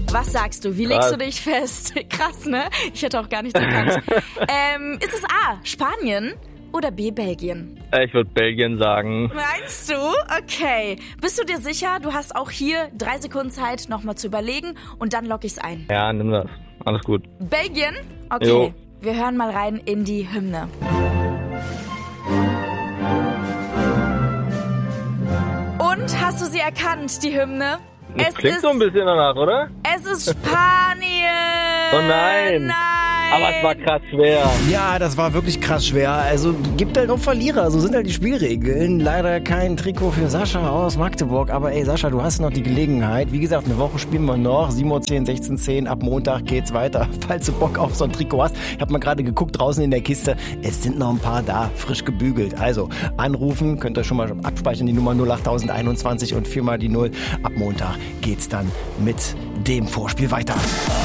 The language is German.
Was sagst du? Wie legst du dich fest? Krass, ne? Ich hätte auch gar nichts erkannt. Ist es A, Spanien oder B, Belgien? Ich würde Belgien sagen. Meinst du? Okay. Bist du dir sicher? Du hast auch hier 3 Sekunden Zeit, nochmal zu überlegen und dann logge ich's ein. Ja, nimm das. Alles gut. Belgien? Okay. Jo. Wir hören mal rein in die Hymne. Und hast du sie erkannt, die Hymne? Das klingt so ein bisschen danach, oder? Es ist Spanien! Oh nein! Nein! Aber es war krass schwer. Ja, das war wirklich krass schwer. Also gibt halt auch Verlierer, so sind halt die Spielregeln. Leider kein Trikot für Sascha aus Magdeburg. Aber ey Sascha, du hast noch die Gelegenheit. Wie gesagt, eine Woche spielen wir noch. 7:10 Uhr, 16:10 Uhr. Ab Montag geht's weiter. Falls du Bock auf so ein Trikot hast. Ich habe mal gerade geguckt draußen in der Kiste. Es sind noch ein paar da, frisch gebügelt. Also anrufen, könnt ihr schon mal abspeichern. Die Nummer 08021 und 4 mal die 0. Ab Montag geht's dann mit dem Vorspiel weiter.